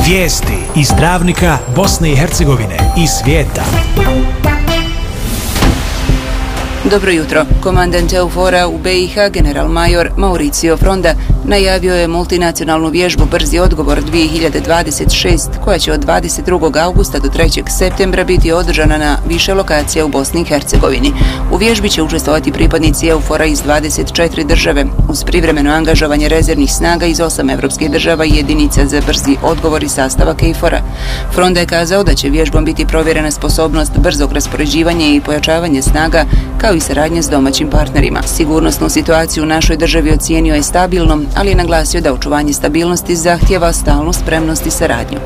Vijesti iz Travnika, Bosne i Hercegovine i svijeta. Dobro jutro. Komandant EUFOR-a u BiH, general-major Mauricio Fronda, najavio je multinacionalnu vježbu Brzi odgovor 2026, koja će od 22. augusta do 3. septembra biti održana na više lokacija u Bosni i Hercegovini. U vježbi će učestvovati pripadnici EUFOR-a iz 24 države, uz privremeno angažovanje rezervnih snaga iz 8 evropskih država i jedinica za brzi odgovor iz sastava KFOR-a. Fronda je kazao da će vježbom biti provjerena sposobnost brzog raspoređivanja i pojačavanja snaga, kao i saradnje s domaćim partnerima. Sigurnosnu situaciju u našoj državi ocijenio je stabilnom, ali je naglasio da očuvanje stabilnosti zahtijeva stalnu spremnost i saradnju.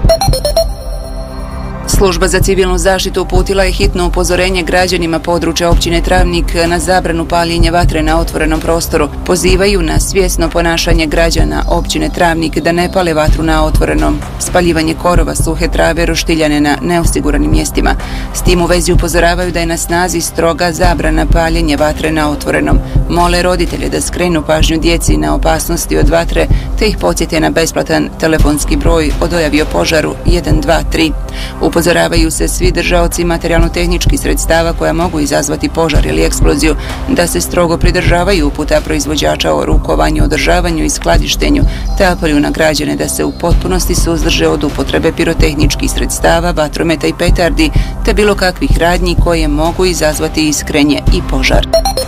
Služba za civilnu zaštitu uputila je hitno upozorenje građanima područja općine Travnik na zabranu paljenja vatre na otvorenom prostoru. Pozivaju na svjesno ponašanje građana općine Travnik da ne pale vatru na otvorenom, spaljivanje korova, suhe trave, roštiljane na neosiguranim mjestima. S tim u vezi upozoravaju da je na snazi stroga zabrana paljenja vatre na otvorenom. Mole roditelje da skrenu pažnju djeci na opasnosti od vatre, te ih podsjete na besplatan telefonski broj o dojavi o požaru 123. Upozoravaju se svi držaoci materijalno-tehničkih sredstava koja mogu izazvati požar ili eksploziju da se strogo pridržavaju uputa proizvođača o rukovanju, održavanju i skladištenju, te apeluju na građane da se u potpunosti suzdrže od upotrebe pirotehničkih sredstava, vatrometa i petardi, te bilo kakvih radnji koje mogu izazvati iskrenje i požar.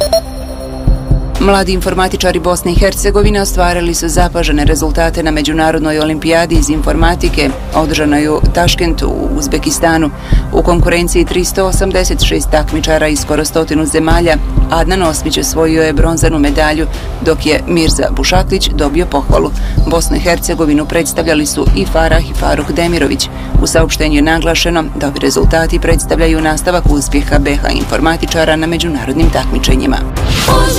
Mladi informatičari Bosne i Hercegovine ostvarili su zapažene rezultate na Međunarodnoj olimpijadi iz informatike, održanoj u Taškentu u Uzbekistanu. U konkurenciji 386 takmičara iz skoro 100 zemalja, Adnan Osmić osvojio je bronzanu medalju, dok je Mirza Bušaklić dobio pohvalu. Bosnu i Hercegovinu predstavljali su i Farah i Faruk Demirović. U saopštenju je naglašeno da ovi rezultati predstavljaju nastavak uspjeha BiH informatičara na međunarodnim takmičenjima.